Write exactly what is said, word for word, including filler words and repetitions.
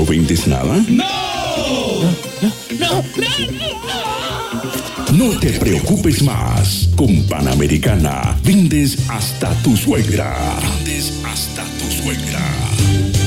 no vendes nada? ¡No! ¡No! ¡No! ¡No! No te preocupes más. Con Panamericana vendes hasta tu suegra. Vendes hasta tu suegra.